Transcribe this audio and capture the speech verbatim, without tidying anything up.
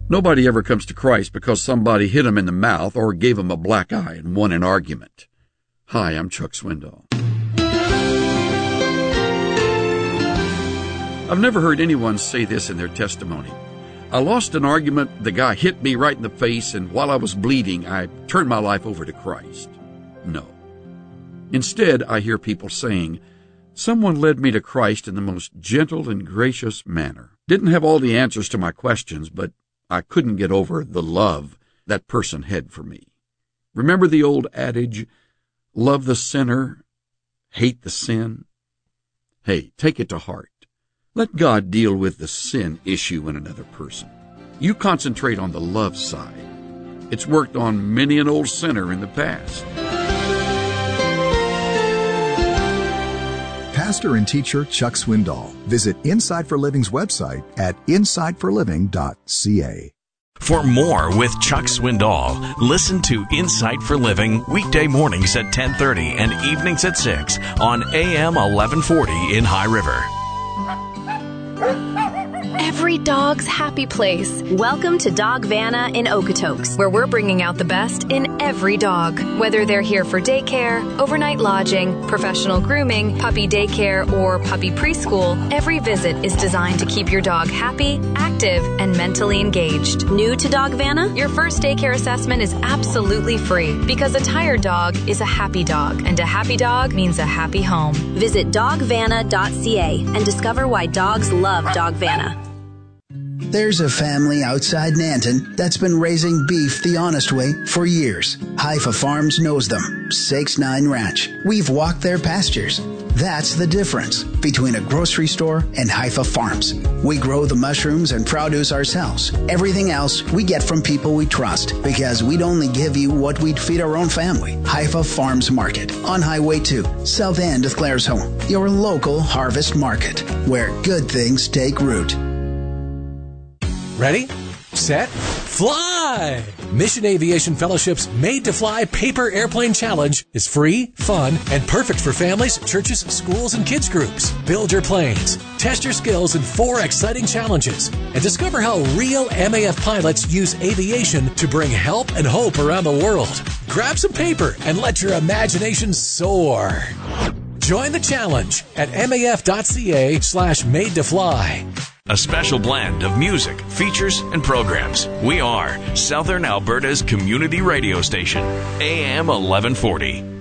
Nobody ever comes to Christ because somebody hit him in the mouth or gave him a black eye and won an argument. Hi, I'm Chuck Swindoll. I've never heard anyone say this in their testimony. I lost an argument, the guy hit me right in the face, and while I was bleeding, I turned my life over to Christ. No. Instead, I hear people saying, someone led me to Christ in the most gentle and gracious manner. Didn't have all the answers to my questions, but I couldn't get over the love that person had for me. Remember the old adage, love the sinner, hate the sin? Hey, take it to heart. Let God deal with the sin issue in another person. You concentrate on the love side. It's worked on many an old sinner in the past. Pastor and teacher Chuck Swindoll. Visit Inside for Living's website at inside for living dot c a. For more with Chuck Swindoll, listen to Insight for Living weekday mornings at ten thirty and evenings at six on A M eleven forty in High River. Every dog's happy place. Welcome to Dog Vanna in Okotoks, where we're bringing out the best in every dog. Whether they're here for daycare, overnight lodging, professional grooming, puppy daycare, or puppy preschool, every visit is designed to keep your dog happy, active, and mentally engaged. New to Dog Vanna? Your first daycare assessment is absolutely free because a tired dog is a happy dog, and a happy dog means a happy home. Visit dog vanna dot c a and discover why dogs love Dog Vanna. There's a family outside Nanton that's been raising beef the honest way for years. Haifa Farms knows them. six nine Ranch. We've walked their pastures. That's the difference between a grocery store and Haifa Farms. We grow the mushrooms and produce ourselves. Everything else we get from people we trust because we'd only give you what we'd feed our own family. Haifa Farms Market on Highway two, south end of Claire's Home. Your local harvest market where good things take root. Ready, set, fly! Mission Aviation Fellowship's Made to Fly Paper Airplane Challenge is free, fun, and perfect for families, churches, schools, and kids groups. Build your planes, test your skills in four exciting challenges, and discover how real M A F pilots use aviation to bring help and hope around the world. Grab some paper and let your imagination soar. Join the challenge at maf.ca slash made to fly. A special blend of music, features, and programs. We are Southern Alberta's community radio station, A M eleven forty.